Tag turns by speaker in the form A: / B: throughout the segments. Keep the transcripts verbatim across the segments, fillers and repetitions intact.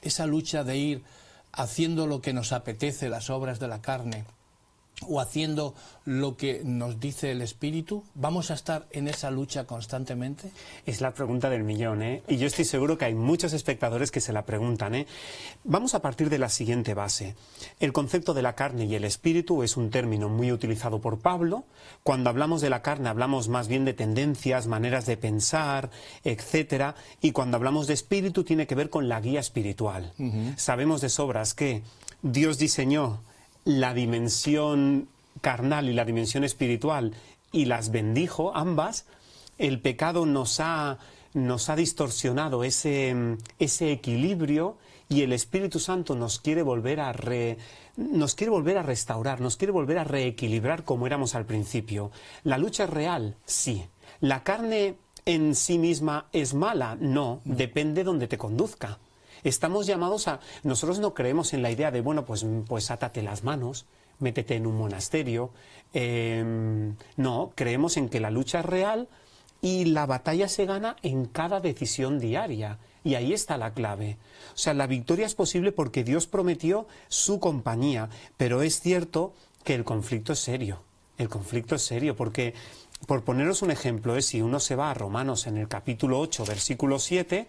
A: esa lucha de ir haciendo lo que nos apetece, las obras de la carne, o haciendo lo que nos dice el Espíritu? ¿Vamos a estar en esa lucha constantemente?
B: Es la pregunta del millón, ¿eh? Y yo estoy seguro que hay muchos espectadores que se la preguntan, ¿eh? Vamos a partir de la siguiente base. El concepto de la carne y el espíritu es un término muy utilizado por Pablo. Cuando hablamos de la carne hablamos más bien de tendencias, maneras de pensar, etcétera. Y cuando hablamos de espíritu tiene que ver con la guía espiritual. Uh-huh. Sabemos de sobras que Dios diseñó la dimensión carnal y la dimensión espiritual y las bendijo ambas. El pecado nos ha, nos ha distorsionado ese, ese equilibrio, y el Espíritu Santo nos quiere volver a re, nos quiere volver a restaurar, nos quiere volver a reequilibrar como éramos al principio. ¿La lucha es real? Sí. ¿La carne en sí misma es mala? No, depende donde te conduzca. Estamos llamados a... Nosotros no creemos en la idea de, bueno, pues, pues átate las manos, métete en un monasterio. Eh, no, creemos en que la lucha es real y la batalla se gana en cada decisión diaria. Y ahí está la clave. O sea, la victoria es posible porque Dios prometió su compañía, pero es cierto que el conflicto es serio. El conflicto es serio porque, por poneros un ejemplo, es si uno se va a Romanos en el capítulo ocho, versículo siete...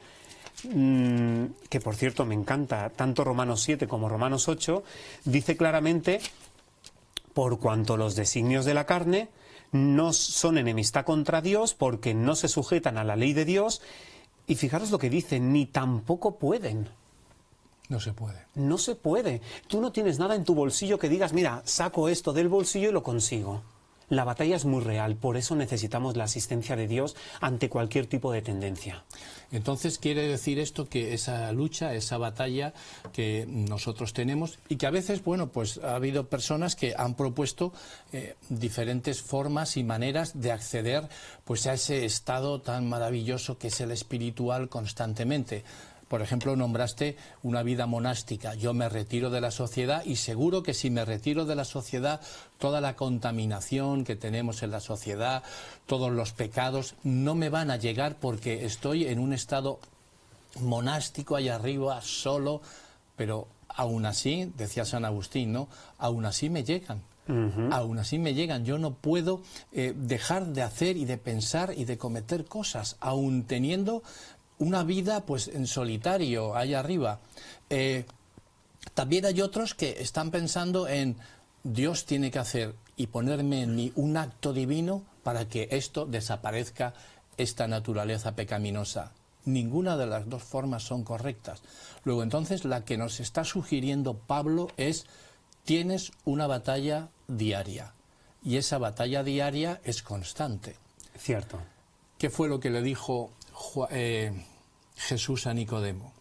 B: que por cierto me encanta, tanto Romanos siete como Romanos ocho, dice claramente: por cuanto los designios de la carne no son enemistad contra Dios, porque no se sujetan a la ley de Dios, y fijaros lo que dice, ni tampoco pueden.
A: No se puede.
B: No se puede. Tú no tienes nada en tu bolsillo que digas, mira, saco esto del bolsillo y lo consigo. La batalla es muy real, por eso necesitamos la asistencia de Dios ante cualquier tipo de tendencia.
A: Entonces quiere decir esto que esa lucha, esa batalla que nosotros tenemos, y que a veces, bueno, pues ha habido personas que han propuesto eh, diferentes formas y maneras de acceder pues a ese estado tan maravilloso que es el espiritual constantemente. Por ejemplo, nombraste una vida monástica. Yo me retiro de la sociedad y seguro que si me retiro de la sociedad, toda la contaminación que tenemos en la sociedad, todos los pecados, no me van a llegar porque estoy en un estado monástico allá arriba, solo, pero aún así, decía San Agustín, ¿no? Aún así me llegan. Uh-huh. Aún así me llegan. Yo no puedo eh, dejar de hacer y de pensar y de cometer cosas, aún teniendo una vida pues en solitario allá arriba. Eh, también hay otros que están pensando en Dios tiene que hacer y ponerme en mí un acto divino para que esto desaparezca, esta naturaleza pecaminosa. Ninguna de las dos formas son correctas. Luego entonces la que nos está sugiriendo Pablo es: tienes una batalla diaria y esa batalla diaria es constante.
B: Cierto.
A: ¿Qué fue lo que le dijo Eh, Jesús a Nicodemo?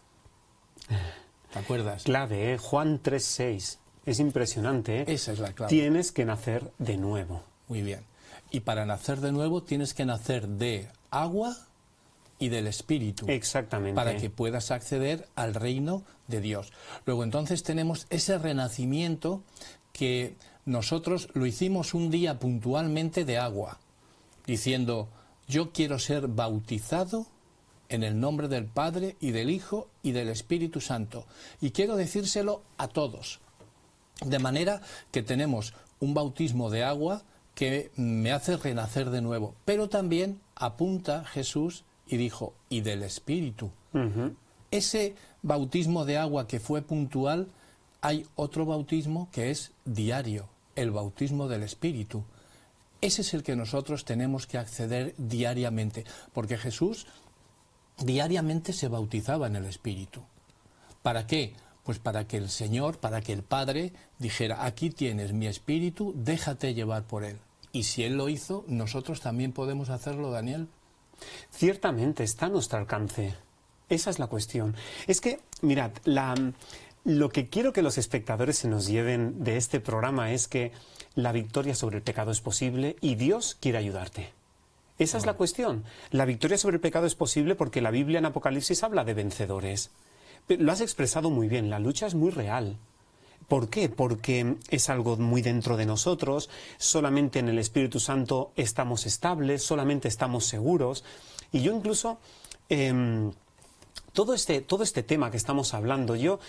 A: ¿Te acuerdas?
B: Clave, ¿eh? Juan tres seis. Es impresionante, ¿eh?
A: Esa es la clave.
B: Tienes que nacer de nuevo.
A: Muy bien. Y para nacer de nuevo tienes que nacer de agua y del Espíritu.
B: Exactamente.
A: Para que puedas acceder al reino de Dios. Luego entonces tenemos ese renacimiento que nosotros lo hicimos un día puntualmente de agua, diciendo: yo quiero ser bautizado en el nombre del Padre y del Hijo y del Espíritu Santo. Y quiero decírselo a todos. De manera que tenemos un bautismo de agua que me hace renacer de nuevo. Pero también apunta Jesús y dijo: y del Espíritu. Uh-huh. Ese bautismo de agua que fue puntual, hay otro bautismo que es diario, el bautismo del Espíritu. Ese es el que nosotros tenemos que acceder diariamente, porque Jesús diariamente se bautizaba en el Espíritu. ¿Para qué? Pues para que el Señor, para que el Padre dijera: aquí tienes mi Espíritu, déjate llevar por Él. Y si Él lo hizo, nosotros también podemos hacerlo, Daniel.
B: Ciertamente está a nuestro alcance. Esa es la cuestión. Es que, mirad, la, lo que quiero que los espectadores se nos lleven de este programa es que la victoria sobre el pecado es posible y Dios quiere ayudarte. Esa es la cuestión. La victoria sobre el pecado es posible porque la Biblia en Apocalipsis habla de vencedores. Pero lo has expresado muy bien, la lucha es muy real. ¿Por qué? Porque es algo muy dentro de nosotros, solamente en el Espíritu Santo estamos estables, solamente estamos seguros. Y yo incluso, eh, todo este, todo este tema que estamos hablando, yo